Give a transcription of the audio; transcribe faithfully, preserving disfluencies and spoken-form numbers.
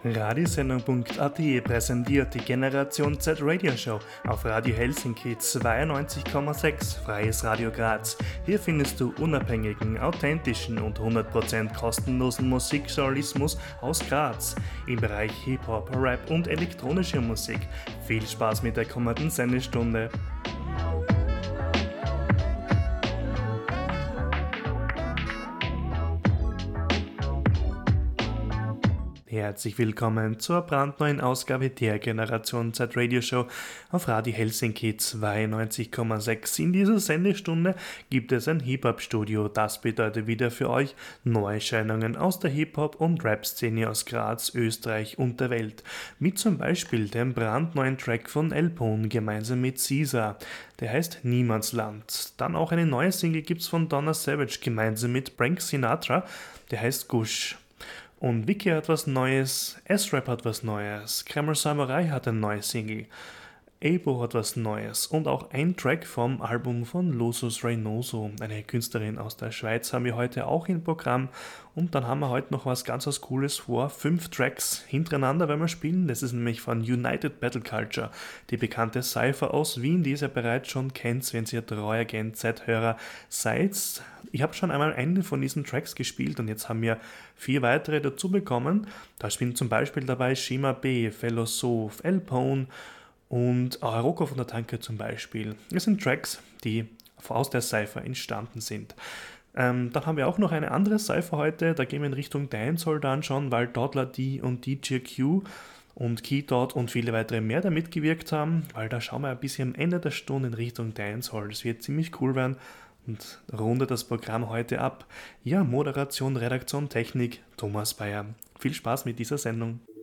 Radiosendung Punkt a t präsentiert die Generation Z Radio Show auf Radio Helsinki zweiundneunzig Komma sechs, Freies Radio Graz. Hier findest du unabhängigen, authentischen und hundert Prozent kostenlosen Musikjournalismus aus Graz im Bereich Hip-Hop, Rap und elektronische Musik. Viel Spaß mit der kommenden Sendestunde. Herzlich willkommen zur brandneuen Ausgabe der Generation Z Radio Show auf Radio Helsinki zweiundneunzig Komma sechs. In dieser Sendestunde gibt es ein Hip-Hop-Studio. Das bedeutet wieder für euch Neuerscheinungen aus der Hip-Hop- und Rap-Szene aus Graz, Österreich und der Welt. Mit zum Beispiel dem brandneuen Track von Elpone gemeinsam mit Caesar. Der heißt Niemandsland. Dann auch eine neue Single gibt's von Donna Savage gemeinsam mit Frank Sinatra. Der heißt Gush. Und Vicky hat was Neues, S-Rap hat was Neues, Kreml Samurai hat ein neues Single, Abo hat was Neues und auch ein Track vom Album von Lusus Reynoso, eine Künstlerin aus der Schweiz, haben wir heute auch im Programm. Und dann haben wir heute noch was ganz was Cooles vor, fünf Tracks hintereinander werden wir spielen. Das ist nämlich von United Battle Culture, die bekannte Cypher aus Wien, die ihr ja bereits schon kennt, wenn ihr treuer Gen Z-Hörer seid. Ich habe schon einmal einen von diesen Tracks gespielt und jetzt haben wir vier weitere dazu bekommen. Da spielen zum Beispiel dabei Shima B, Philosoph, Elpone und Rocco von der Tanke zum Beispiel. Das sind Tracks, die aus der Cypher entstanden sind. Ähm, dann haben wir auch noch eine andere Cypher heute, da gehen wir in Richtung Dancehall dann schon, weil Toddler D und D J Q und Keydot und viele weitere mehr da mitgewirkt haben, weil da schauen wir ein bisschen am Ende der Stunde in Richtung Dancehall. Das wird ziemlich cool werden und rundet das Programm heute ab. Ja, Moderation, Redaktion, Technik, Thomas Bayer. Viel Spaß mit dieser Sendung.